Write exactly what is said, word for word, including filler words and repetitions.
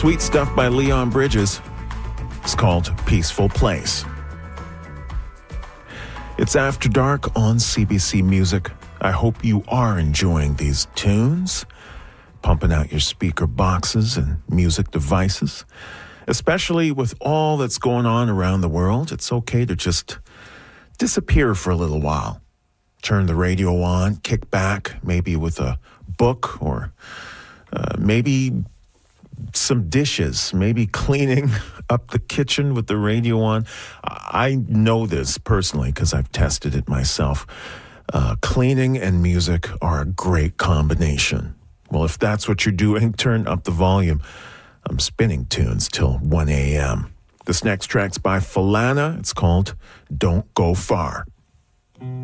Sweet stuff by Leon Bridges. It's called Peaceful Place. It's After Dark on C B C Music. I hope you are enjoying these tunes, pumping out your speaker boxes and music devices. Especially with all that's going on around the world, it's okay to just disappear for a little while. Turn the radio on, kick back, maybe with a book or uh, maybe some dishes, maybe cleaning up the kitchen with the radio on. I know this personally because I've tested it myself. Uh, cleaning and music are a great combination. Well, if that's what you're doing, turn up the volume. I'm spinning tunes till one a.m. This next track's by Falana. It's called Don't Go Far.